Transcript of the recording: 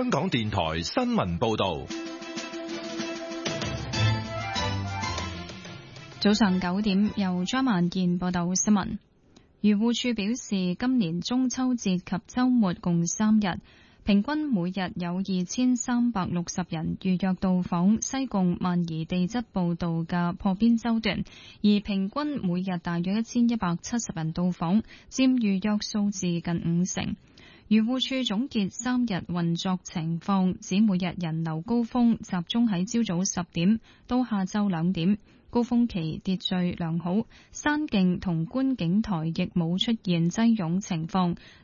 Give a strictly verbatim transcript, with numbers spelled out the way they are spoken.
香港電台新聞報道。 早上九點，由張萬健報道新聞。漁護署表示，今年中秋節及週末共三日，平均每日有二千三百六十人預約到訪西貢萬宜地質步道嘅破邊洲段，而平均每日大約一千一百七十人到訪，佔預約數字近五成。漁護署總結三日運作情況，指每日人流高峰集中喺朝早十點到下晝兩點。高峰期秩序良好，山徑同觀景台亦冇出現擠擁情況，